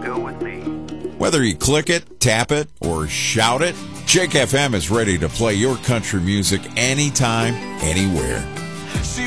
go with me. Whether you click it, tap it, or shout it, Jake FM is ready to play your country music anytime, anywhere.